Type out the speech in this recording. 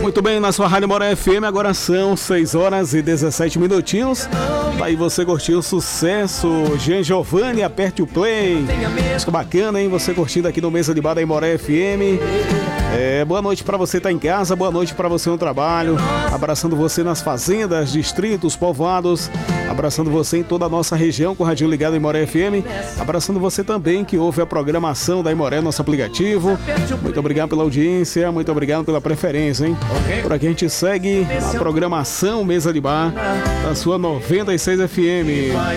Muito bem, na sua Rádio Moré FM, agora são 6 horas e 17 minutinhos. Aí você curtiu o sucesso, Jean Giovanni, aperte o play. Música bacana, hein? Você curtindo aqui no Mesa de Bar da Moré FM. Boa noite pra você que tá em casa, boa noite pra você no trabalho. Abraçando você nas fazendas, distritos, povoados. Abraçando você em toda a nossa região com o radinho ligado em Moré FM. Abraçando você também que ouve a programação da Imoré, nosso aplicativo. Muito obrigado pela audiência, muito obrigado pela preferência, hein? Por aqui a gente segue a programação Mesa de Bar da sua 96 FM.